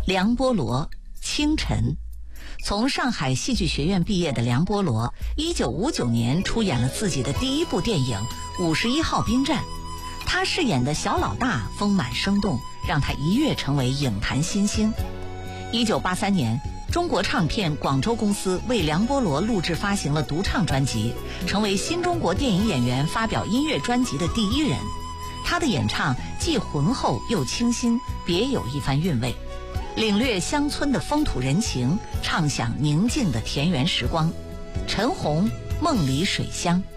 梁波罗，清晨。从上海戏剧学院毕业的梁波罗，1959年出演了自己的第一部电影《51号兵站》。他饰演的小老大丰满生动，让他一跃成为影坛新星。1983年，中国唱片广州公司为梁波罗录制发行了独唱专辑，成为新中国电影演员发表音乐专辑的第一人。他的演唱既浑厚又清新，别有一番韵味，领略乡村的风土人情，畅享宁静的田园时光。陈红，梦里水乡。